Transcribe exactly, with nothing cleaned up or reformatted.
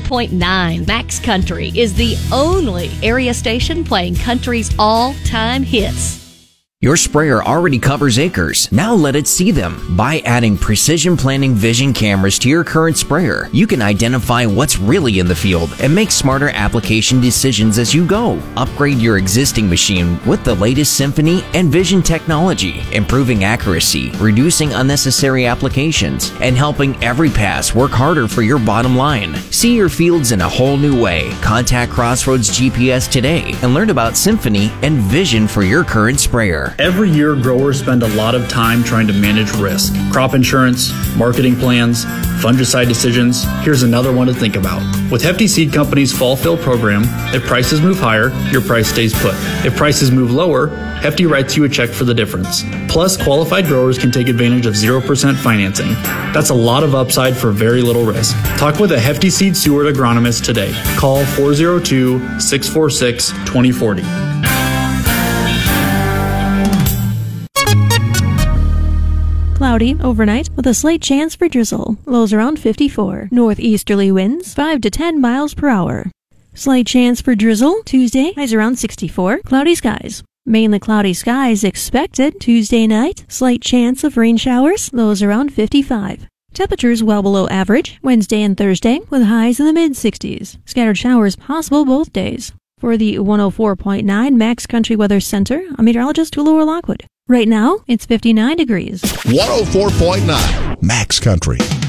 point nine Max Country is the only area station playing country's all-time hits. Your sprayer already covers acres. Now let it see them. By adding Precision Planting Vision cameras to your current sprayer, you can identify what's really in the field and make smarter application decisions as you go. Upgrade your existing machine with the latest Symphony and Vision technology, improving accuracy, reducing unnecessary applications, and helping every pass work harder for your bottom line. See your fields in a whole new way. Contact Crossroads G P S today and learn about Symphony and Vision for your current sprayer. Every year, growers spend a lot of time trying to manage risk. Crop insurance, marketing plans, fungicide decisions. Here's another one to think about. With Hefty Seed Company's Fall Fill program, if prices move higher, your price stays put. If prices move lower, Hefty writes you a check for the difference. Plus, qualified growers can take advantage of zero percent financing. That's a lot of upside for very little risk. Talk with a Hefty Seed Seward agronomist today. Call four oh two, six four six, two oh four oh. Cloudy overnight with a slight chance for drizzle. Lows around fifty-four. Northeasterly winds five to ten miles per hour. Slight chance for drizzle Tuesday. Highs around sixty-four. Cloudy skies. Mainly cloudy skies expected Tuesday night. Slight chance of rain showers. Lows around fifty-five. Temperatures well below average Wednesday and Thursday with highs in the mid-sixties. Scattered showers possible both days. For the one oh four point nine Max Country Weather Center, I'm meteorologist Lower Lockwood. Right now, it's fifty-nine degrees. one oh four point nine Max Country.